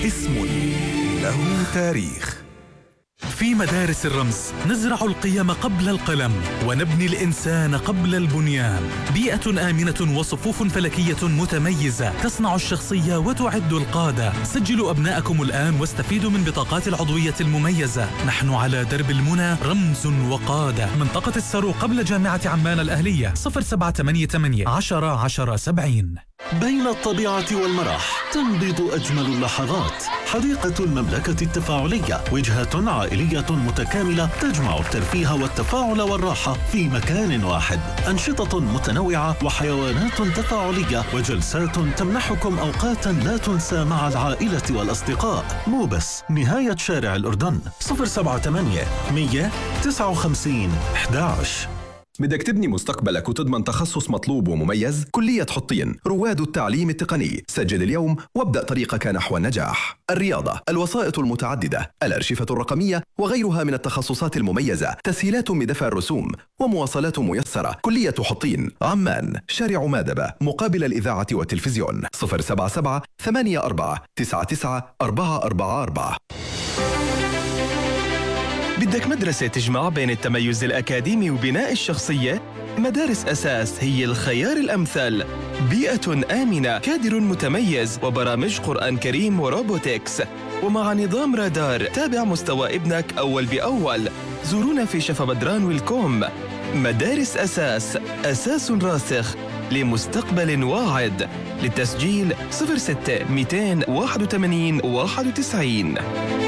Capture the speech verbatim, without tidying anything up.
اسم له تاريخ. في مدارس الرمز نزرع القيم قبل القلم ونبني الإنسان قبل البنيان. بيئة آمنة وصفوف فلكية متميزة تصنع الشخصية وتعد القادة. سجلوا أبناءكم الآن واستفيدوا من بطاقات العضوية المميزة. نحن على درب المنى رمز وقادة. منطقة السرو قبل جامعة عمان الأهلية. صفر سبعة ثمانية ثمانية عشرة عشرة سبعين. بين الطبيعة والمرح تنبض أجمل اللحظات. حديقة المملكة التفاعلية وجهة عائلية متكاملة تجمع الترفيه والتفاعل والراحة في مكان واحد. أنشطة متنوعة وحيوانات تفاعلية وجلسات تمنحكم أوقاتا لا تنسى مع العائلة والأصدقاء. مو بس نهاية شارع الأردن. صفر سبعة ثمانية مية تسعة وخمسين أحد عشر. بدك تبني مستقبلك وتضمن تخصص مطلوب ومميز؟ كلية حطين، رواد التعليم التقني. سجل اليوم وابدأ طريقك نحو النجاح. الرياضة، الوسائط المتعددة، الأرشفة الرقمية وغيرها من التخصصات المميزة. تسهيلات بدفع الرسوم ومواصلات ميسرة. كلية حطين، عمان، شارع مادبة، مقابل الإذاعة والتلفزيون. صفر سبعة سبعة ثمانية أربعة تسعة تسعة أربعة أربعة أربعة. بدك مدرسة تجمع بين التميز الأكاديمي وبناء الشخصية؟ مدارس أساس هي الخيار الأمثل. بيئة آمنة، كادر متميز، وبرامج قرآن كريم وروبوتكس. ومع نظام رادار تابع مستوى ابنك أول بأول. زورونا في شفا بدران والكوم. مدارس أساس، أساس راسخ لمستقبل واعد. للتسجيل صفر ستة مئتين وواحد وثمانين واحد وتسعين.